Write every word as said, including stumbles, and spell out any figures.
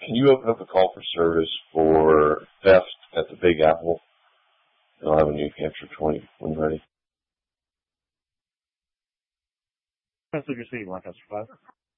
Can you open up a call for service for theft at the Big Apple? And I'll have a New Hampshire twenty when ready. Message received, Lancaster five.